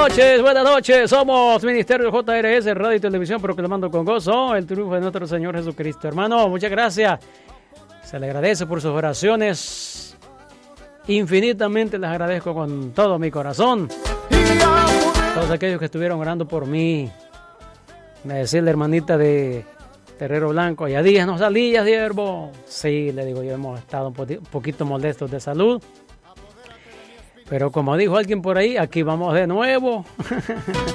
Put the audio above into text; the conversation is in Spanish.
buenas noches. Somos Ministerio JRS, Radio y Televisión, proclamando con gozo el triunfo de nuestro Señor Jesucristo. Hermano, muchas gracias. Se le agradece por sus oraciones. Infinitamente les agradezco con todo mi corazón. Todos aquellos que estuvieron orando por mí. Me decía la hermanita de Terrero Blanco, ya días no salías, siervo. Sí, le digo, yo hemos estado un poquito molestos de salud. Pero como dijo alguien por ahí, aquí vamos de nuevo.